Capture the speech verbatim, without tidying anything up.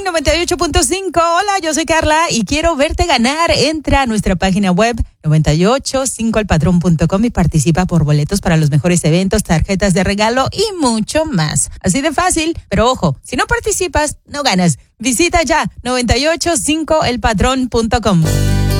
noventa y ocho punto cinco. Hola, yo soy Carla y quiero verte ganar. Entra a nuestra página web noventa y ocho cinco el patrón punto com y participa por boletos para los mejores eventos, tarjetas de regalo y mucho más. Así de fácil, pero ojo, si no participas, no ganas. Visita ya noventa y ocho cinco el patrón punto com.